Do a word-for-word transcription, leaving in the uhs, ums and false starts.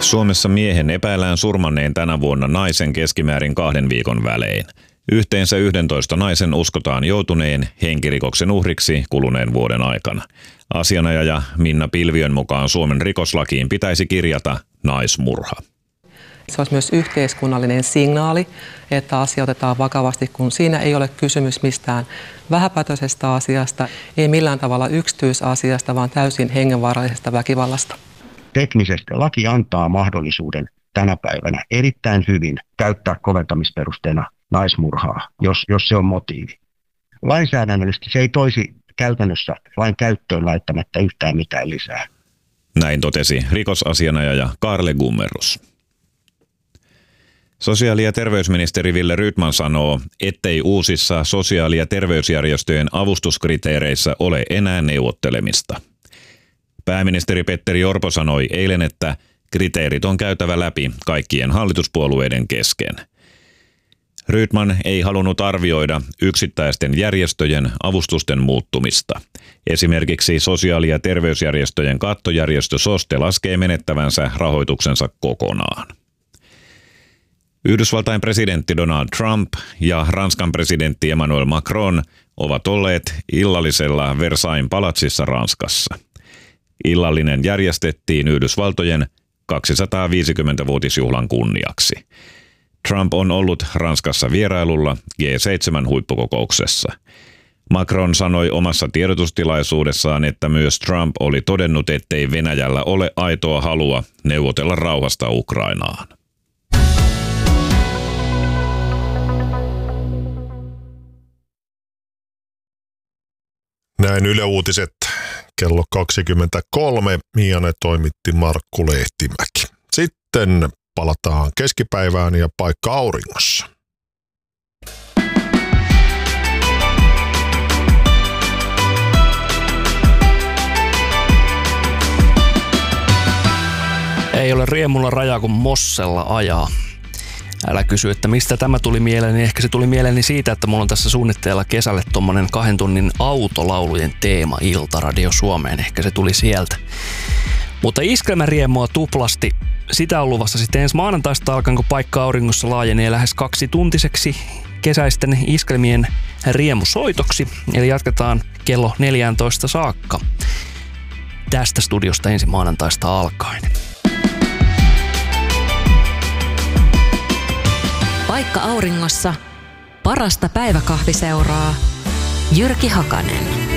Suomessa miehen epäillään surmanneen tänä vuonna naisen keskimäärin kahden viikon välein. Yhteensä yhdentoista naisen uskotaan joutuneen henkirikoksen uhriksi kuluneen vuoden aikana. Asianajaja Minna Pilviön mukaan Suomen rikoslakiin pitäisi kirjata naismurha. Se olisi myös yhteiskunnallinen signaali, että asia otetaan vakavasti, kun siinä ei ole kysymys mistään vähäpätöisestä asiasta, ei millään tavalla yksityisasiasta, vaan täysin hengenvaarallisesta väkivallasta. Teknisesti laki antaa mahdollisuuden tänä päivänä erittäin hyvin käyttää koventamisperusteena naismurhaa, jos, jos se on motiivi. Lainsäädännöllisesti se ei toisi käytännössä lain käyttöön laittamatta yhtään mitään lisää. Näin totesi rikosasianajaja Kaarle Gummerus. Sosiaali- ja terveysministeri Wille Rydman sanoo, ettei uusissa sosiaali- ja terveysjärjestöjen avustuskriteereissä ole enää neuvottelemista. Pääministeri Petteri Orpo sanoi eilen, että kriteerit on käytävä läpi kaikkien hallituspuolueiden kesken. Rydman ei halunnut arvioida yksittäisten järjestöjen avustusten muuttumista. Esimerkiksi sosiaali- ja terveysjärjestöjen kattojärjestö SOSTE laskee menettävänsä rahoituksensa kokonaan. Yhdysvaltain presidentti Donald Trump ja Ranskan presidentti Emmanuel Macron ovat olleet illallisella Versailles palatsissa Ranskassa. Illallinen järjestettiin Yhdysvaltojen kaksisataaviisikymmentävuotisjuhlan kunniaksi. Trump on ollut Ranskassa vierailulla G seitsemän -huippukokouksessa. Macron sanoi omassa tiedotustilaisuudessaan, että myös Trump oli todennut, ettei Venäjällä ole aitoa halua neuvotella rauhasta Ukrainaan. Näin Yle Uutiset kello kaksikymmentäkolme. Mianen toimitti Markku Lehtimäki. Sitten palataan keskipäivään ja Paikka auringossa. Ei ole riemulla raja, kun mossella ajaa. Älä kysy, että mistä tämä tuli mieleeni. Ehkä se tuli mieleeni siitä, että mulla on tässä suunnitteilla kesälle tommonen kahden tunnin autolaulujen teema-ilta Radio Suomeen. Ehkä se tuli sieltä. Mutta iskelmäriemua tuplasti. Sitä on luvassa sitten ensi maanantaista alkaen, kun Paikka auringossa laajenee lähes kaksituntiseksi kesäisten iskelmien riemusoitoksi. Eli jatketaan kello neljätoista saakka tästä studiosta ensi maanantaista alkaen. Paikka auringossa. Parasta päiväkahviseuraa. Jyrki Hakanen.